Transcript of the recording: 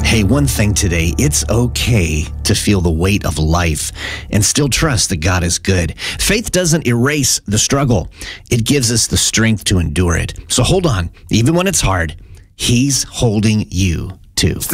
Hey, one thing today, it's okay to feel the weight of life and still trust that God is good. Faith doesn't erase the struggle. It gives us the strength to endure it. So hold on, even when it's hard, He's holding you too.